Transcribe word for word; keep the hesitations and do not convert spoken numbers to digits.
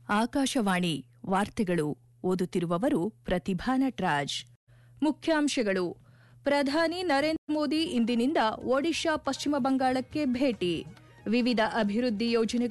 ಆಕಾಶವಾಣಿ ವಾರ್ತೆಗಳು ಓದುತ್ತಿರುವವರು ಪ್ರತಿಭಾ ನಟರಾಜ್. ಮುಖ್ಯಾಂಶಗಳು. ಪ್ರಧಾನಿ ನರೇಂದ್ರ ಮೋದಿ ಇಂದಿನಿಂದ ಒಡಿಶಾ, ಪಶ್ಚಿಮ ಬಂಗಾಳಕ್ಕೆ ಭೇಟಿ. ವಿವಿಧ ಅಭಿವೃದ್ಧಿ ಯೋಜನೆಗಳ